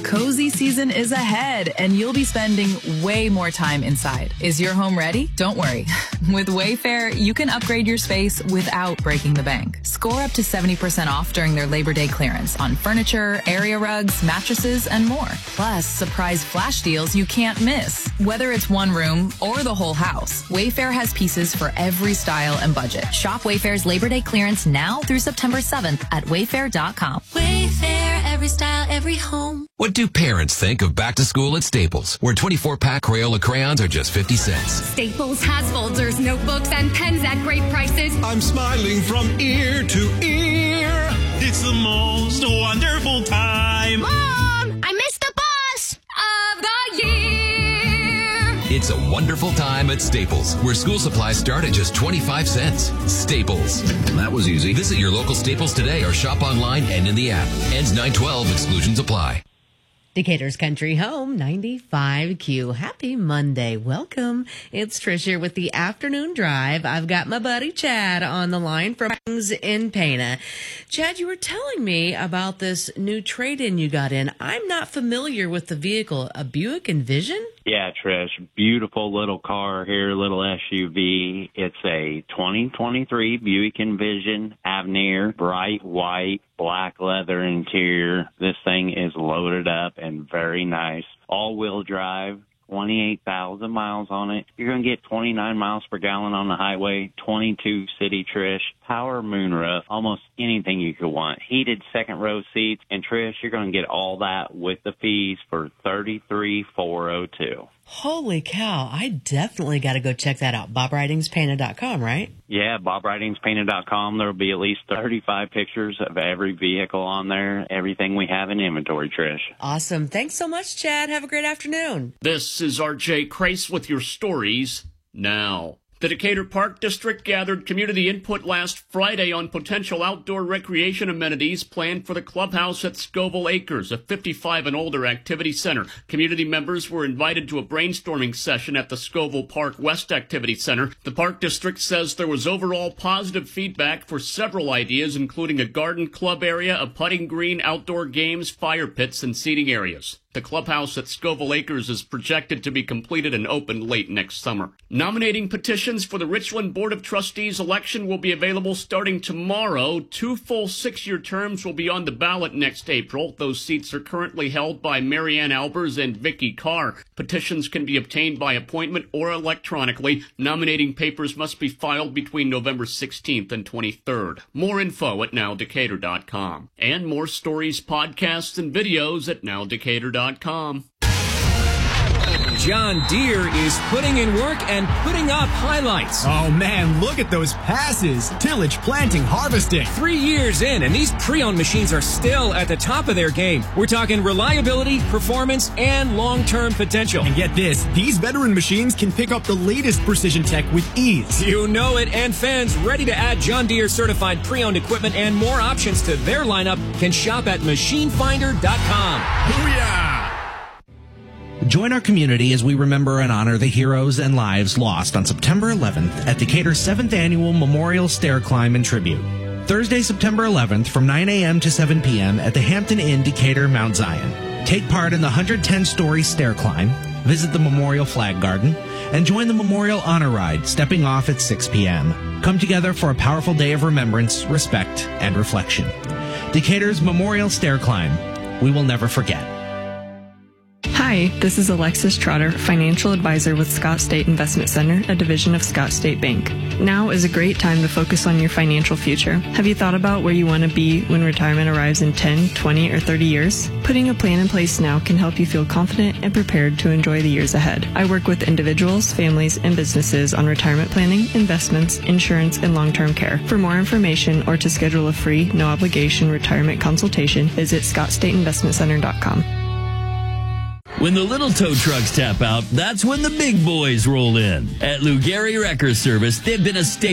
Cozy season is ahead, and you'll be spending way more time inside. Is your home ready? Don't worry. With Wayfair, you can upgrade your space without breaking the bank. Score up to 70% off during their Labor Day clearance on furniture, area rugs, mattresses, and more. Plus, surprise flash deals you can't miss. Whether it's one room or the whole house, Wayfair has pieces for every style and budget. Shop Wayfair's Labor Day clearance now through September 7th at wayfair.com. Wayfair, every style, every home. What do parents think of back to school at Staples, where 24-pack Crayola crayons are just 50 cents? Staples has folders, notebooks, and pens at great prices. I'm smiling from ear to ear. It's the most wonderful time. Mom, I missed the bus of the year. It's a wonderful time at Staples, where school supplies start at just 25 cents. Staples. That was easy. Visit your local Staples today or shop online and in the app. Ends 9/12. Exclusions apply. Decatur's Country Home, 95Q. Happy Monday. Welcome. It's Trish here with the Afternoon Drive. I've got my buddy Chad on the line from in Pana. Chad, you were telling me about this new trade-in you got in. I'm not familiar with the vehicle. A Buick Envision? Yeah, Trish. Beautiful little car here, little SUV. It's a 2023 Buick Envision Avenir, bright white, black leather interior. This thing is loaded up and very nice. All-wheel drive, 28,000 miles on it. You're going to get 29 miles per gallon on the highway, 22 city, Trish. Power moonroof, almost anything you could want. Heated second row seats. And Trish, you're going to get all that with the fees for $33,402. Holy cow. I definitely got to go check that out. BobRidingsPana.com, right? Yeah, BobRidingsPana.com. There will be at least 35 pictures of every vehicle on there, everything we have in inventory, Trish. Awesome. Thanks so much, Chad. Have a great afternoon. This is R.J. Kreis with your stories now. The Decatur Park District gathered community input last Friday on potential outdoor recreation amenities planned for the clubhouse at Scoville Acres, a 55 and older activity center. Community members were invited to a brainstorming session at the Scoville Park West Activity Center. The Park District says there was overall positive feedback for several ideas, including a garden club area, a putting green, outdoor games, fire pits, and seating areas. The clubhouse at Scoville Acres is projected to be completed and open late next summer. Nominating petitions for the Richland Board of Trustees election will be available starting tomorrow. 2 full 6-year terms will be on the ballot next April. Those seats are currently held by Marianne Albers and Vicky Carr. Petitions can be obtained by appointment or electronically. Nominating papers must be filed between November 16th and 23rd. More info at nowdecatur.com. And more stories, podcasts, and videos at nowdecatur.com. John Deere is putting in work and putting up highlights. Oh man, look at those passes. Tillage, planting, harvesting. 3 years in, and these pre-owned machines are still at the top of their game. We're talking reliability, performance, and long-term potential. And get this, these veteran machines can pick up the latest precision tech with ease. You know it, and fans ready to add John Deere certified pre-owned equipment and more options to their lineup can shop at machinefinder.com. Booyah! Join our community as we remember and honor the heroes and lives lost on September 11th at Decatur's 7th Annual Memorial Stair Climb and Tribute. Thursday, September 11th from 9 a.m. to 7 p.m. at the Hampton Inn, Decatur, Mount Zion. Take part in the 110-story stair climb, visit the Memorial Flag Garden, and join the Memorial Honor Ride, stepping off at 6 p.m. Come together for a powerful day of remembrance, respect, and reflection. Decatur's Memorial Stair Climb. We will never forget. Hi, this is Alexis Trotter, financial advisor with Scott State Investment Center, a division of Scott State Bank. Now is a great time to focus on your financial future. Have you thought about where you want to be when retirement arrives in 10, 20, or 30 years? Putting a plan in place now can help you feel confident and prepared to enjoy the years ahead. I work with individuals, families, and businesses on retirement planning, investments, insurance, and long-term care. For more information or to schedule a free, no-obligation retirement consultation, visit scottstateinvestmentcenter.com. When the little tow trucks tap out, that's when the big boys roll in. At Lou Gehry Wrecker Service, they've been a staple